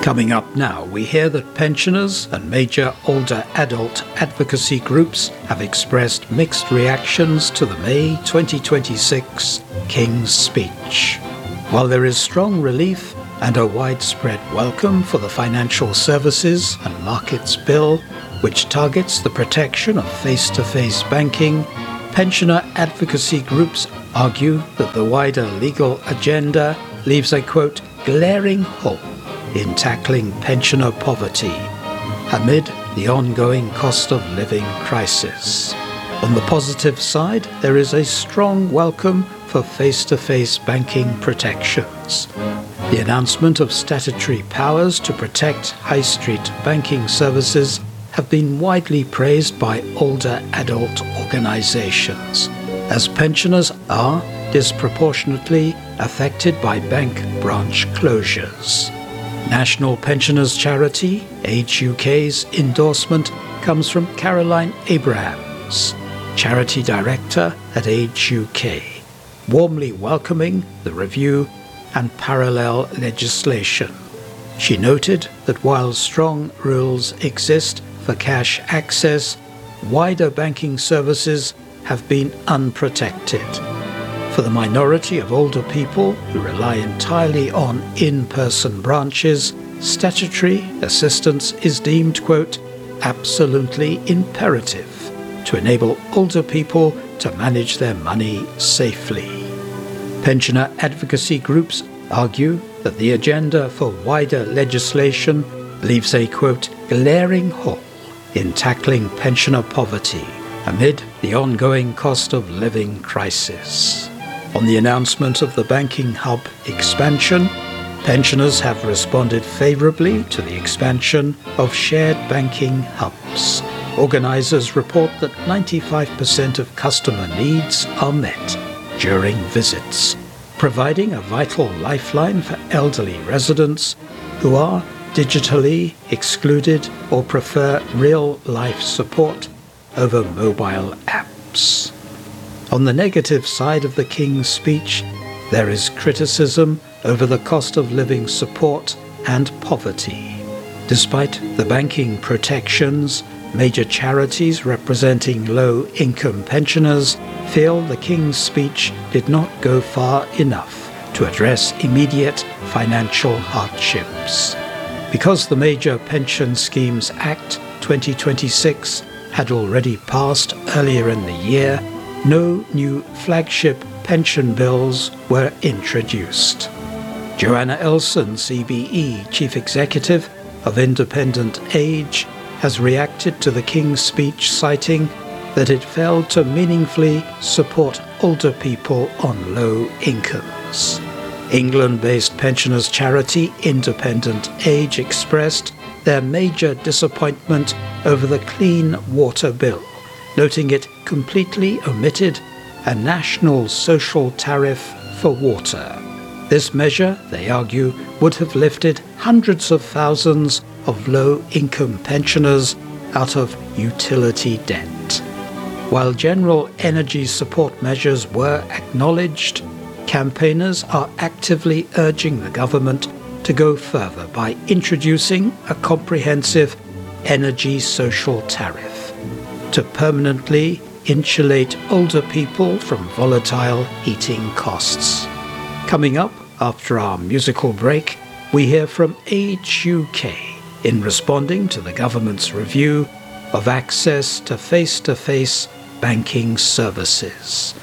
Coming up now, we hear that pensioners and major older adult advocacy groups have expressed mixed reactions to the May 2026 King's Speech. While there is strong relief and a widespread welcome for the Financial Services and Markets Bill, which targets the protection of face-to-face banking, pensioner advocacy groups argue that the wider legal agenda leaves a, quote, glaring hole in tackling pensioner poverty amid the ongoing cost of living crisis. On the positive side, there is a strong welcome for face-to-face banking protections. The announcement of statutory powers to protect high street banking services have been widely praised by older adult organizations, as pensioners are disproportionately affected by bank branch closures. National Pensioners Charity, Age UK's endorsement comes from Caroline Abrahams, Charity Director at Age UK, warmly welcoming the review and parallel legislation. She noted that while strong rules exist for cash access, wider banking services have been unprotected. For the minority of older people who rely entirely on in-person branches, statutory assistance is deemed, quote, absolutely imperative to enable older people to manage their money safely. Pensioner advocacy groups argue that the agenda for wider legislation leaves a, quote, glaring hole in tackling pensioner poverty amid the ongoing cost of living crisis. On the announcement of the banking hub expansion, pensioners have responded favourably to the expansion of shared banking hubs. Organisers report that 95% of customer needs are met during visits, providing a vital lifeline for elderly residents who are digitally excluded or prefer real-life support over mobile apps. On the negative side of the King's Speech, there is criticism over the cost of living support and poverty. Despite the banking protections, major charities representing low-income pensioners feel the King's Speech did not go far enough to address immediate financial hardships. Because the Major Pension Schemes Act 2026 had already passed earlier in the year, no new flagship pension bills were introduced. Joanna Elson, CBE Chief Executive of Independent Age, has reacted to the King's Speech, citing that it failed to meaningfully support older people on low incomes. England-based pensioners charity Independent Age expressed their major disappointment over the Clean Water Bill, noting it completely omitted a national social tariff for water. This measure, they argue, would have lifted hundreds of thousands of low-income pensioners out of utility debt. While general energy support measures were acknowledged, campaigners are actively urging the government to go further by introducing a comprehensive energy social tariff to permanently insulate older people from volatile heating costs. Coming up after our musical break, we hear from Age UK in responding to the government's review of access to face-to-face banking services.